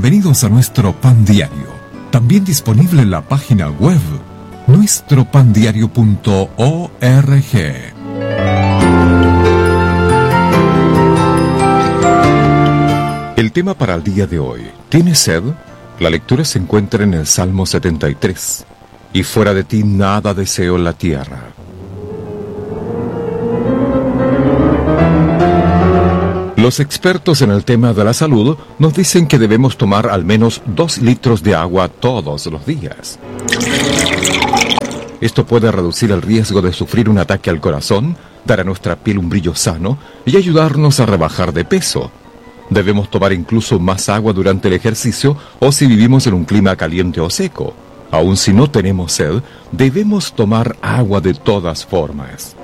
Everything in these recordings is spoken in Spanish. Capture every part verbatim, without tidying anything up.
Bienvenidos a nuestro Pan Diario, también disponible en la página web nuestro pan diario punto org. El tema para el día de hoy, ¿tienes sed? La lectura se encuentra en el Salmo setenta y tres. Y fuera de ti nada deseo en la tierra. Los expertos en el tema de la salud nos dicen que debemos tomar al menos dos litros de agua todos los días. Esto puede reducir el riesgo de sufrir un ataque al corazón, dar a nuestra piel un brillo sano y ayudarnos a rebajar de peso. Debemos tomar incluso más agua durante el ejercicio o si vivimos en un clima caliente o seco. Aun si no tenemos sed, debemos tomar agua de todas formas.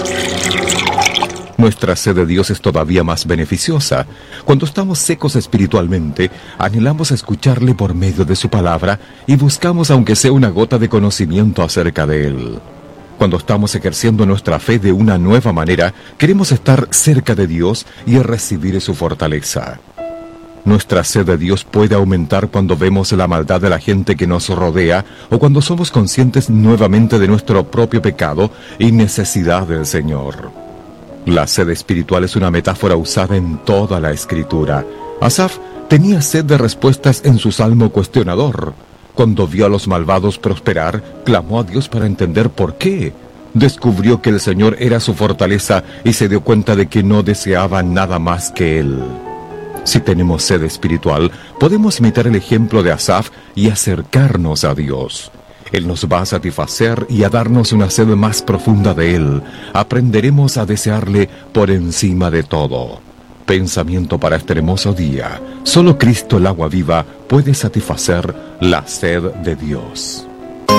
Nuestra sed de Dios es todavía más beneficiosa. Cuando estamos secos espiritualmente, anhelamos escucharle por medio de su palabra y buscamos aunque sea una gota de conocimiento acerca de Él. Cuando estamos ejerciendo nuestra fe de una nueva manera, queremos estar cerca de Dios y recibir su fortaleza. Nuestra sed de Dios puede aumentar cuando vemos la maldad de la gente que nos rodea o cuando somos conscientes nuevamente de nuestro propio pecado y necesidad del Señor. La sed espiritual es una metáfora usada en toda la Escritura. Asaf tenía sed de respuestas en su salmo cuestionador. Cuando vio a los malvados prosperar, clamó a Dios para entender por qué. Descubrió que el Señor era su fortaleza y se dio cuenta de que no deseaba nada más que Él. Si tenemos sed espiritual, podemos imitar el ejemplo de Asaf y acercarnos a Dios. Él nos va a satisfacer y a darnos una sed más profunda de Él. Aprenderemos a desearle por encima de todo. Pensamiento para este hermoso día. Solo Cristo, el agua viva, puede satisfacer la sed de Dios.